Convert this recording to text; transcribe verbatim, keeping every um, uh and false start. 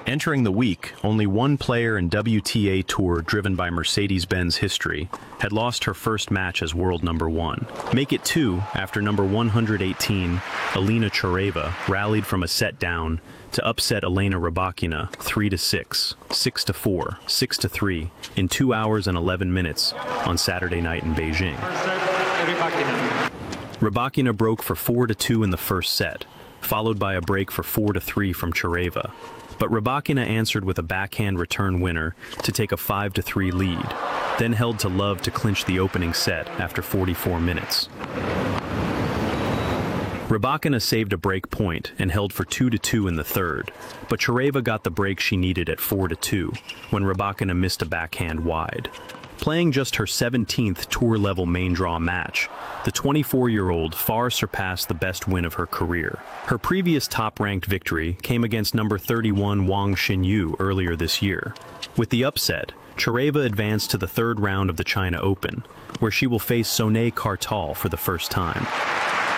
Entering the week, only one player in W T A Tour driven by Mercedes-Benz history had lost her first match as world number one. Make it two after number one hundred eighteen, Elena Choreva, rallied from a set down to upset Elena Rybakina three to six, six to four, six to three in two hours and eleven minutes on Saturday night in Beijing. Rybakina broke for four to two in the first set, followed by a break for four to three from Choreva. But Rybakina answered with a backhand return winner to take a five to three lead, then held to love to clinch the opening set after forty-four minutes. Rybakina saved a break point and held for two to two in the third, but Choreva got the break she needed at four to two when Rybakina missed a backhand wide. Playing just her seventeenth tour-level main draw match, the twenty-four-year-old far surpassed the best win of her career. Her previous top-ranked victory came against number thirty-one Wang Xinyu earlier this year. With the upset, Choreva advanced to the third round of the China Open, where she will face Sonet Kartal for the first time.